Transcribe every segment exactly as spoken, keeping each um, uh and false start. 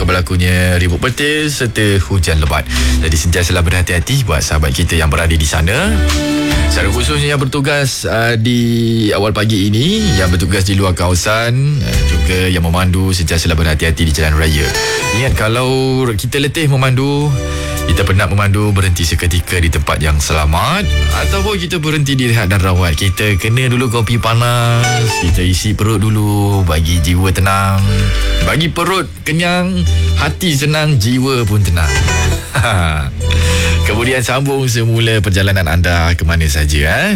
berlakunya ribut petir serta hujan lebat. Jadi sentiasalah berhati-hati buat sahabat kita yang berada di sana. Secara khususnya yang bertugas uh, di awal pagi ini, yang bertugas di luar kawasan, uh, juga yang memandu, sentiasalah berhati-hati di jalan raya. Ingat, kalau kita letih memandu, kita penat memandu, berhenti seketika di tempat yang selamat, ataupun kita berhenti direhat dan rawat. Kita kena dulu kopi panas, kita isi perut dulu, bagi jiwa tenang. Bagi perut kenyang, hati senang, jiwa pun tenang. Kemudian sambung semula perjalanan anda ke mana saja. Eh?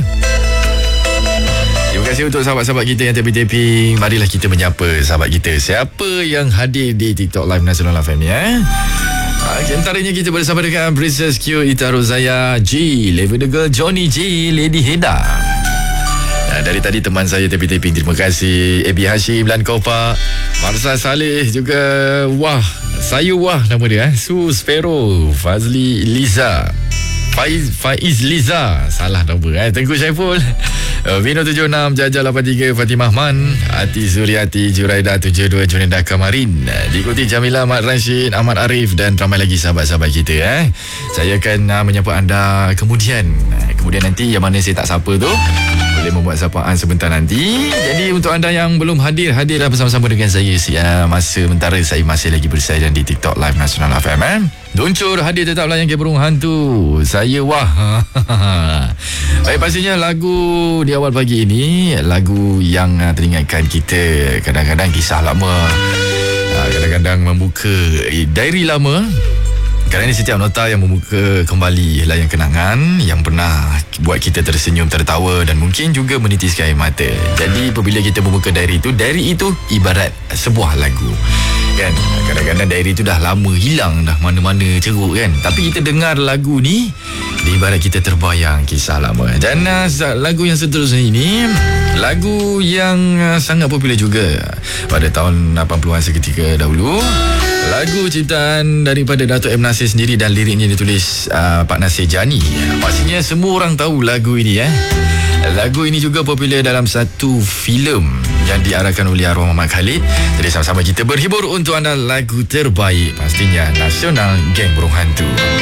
Terima kasih untuk sahabat-sahabat kita yang tepi-tepi. Marilah kita menyapa sahabat kita. Siapa yang hadir di TikTok Live Nasional F M ni? Eh? Antaranya kita bersama dengan Princess Q, Ita Rozaya, G, Lavender Girl, Johnny G, Lady Heda. Nah, dari tadi teman saya tepi-tepi, terima kasih. Abi Hashim, Lan Kopa, Marsa Saleh juga. Wah, saya wah nama dia. Eh? Su Sparrow, Fazli Liza, Faiz, Faiz Liza, salah nama. Eh? Tengku Syaiful, Vino tujuh enam, Jajah lapan tiga, Fatimah Man, Ati Suryati, Juraida tujuh dua, Junida Kamarin, diikuti Jamila, Ahmad Rashid, Ahmad Arif dan ramai lagi sahabat-sahabat kita. Eh. Saya akan uh, menyapa anda kemudian. Kemudian nanti yang mana saya tak sapa tu, boleh membuat sapaan sebentar nanti. Jadi untuk anda yang belum hadir, hadirlah bersama-sama dengan saya. Uh, masa sementara saya masih lagi bersaya di TikTok Live Nasional F M. Eh. Luncur hadir tetaplah yang ke burung hantu. Saya wah. Baik, pastinya lagu di awal pagi ini, lagu yang uh, teringatkan kita kadang-kadang kisah lama, uh, kadang-kadang membuka eh, diary lama. Kerana setiap nota yang membuka kembali layang kenangan yang pernah buat kita tersenyum, tertawa dan mungkin juga menitiskan air mata. Jadi apabila kita membuka diary itu, diary itu ibarat sebuah lagu. Kan? Kadang-kadang diary itu dah lama hilang, dah mana-mana ceruk kan. Tapi kita dengar lagu ni, dia ibarat kita terbayang kisah lama. Dan uh, lagu yang seterusnya ini, lagu yang uh, sangat popular juga pada tahun lapan puluhan seketika dahulu. Lagu ciptaan daripada Dato' M. Nasir sendiri dan liriknya ditulis uh, Pak Nasir Jani. Pastinya semua orang tahu lagu ini. Eh. Lagu ini juga popular dalam satu filem yang diarahkan oleh arwah Muhammad Khalid. Jadi sama-sama kita berhibur untuk anda lagu terbaik, pastinya Nasional Geng Burung Hantu.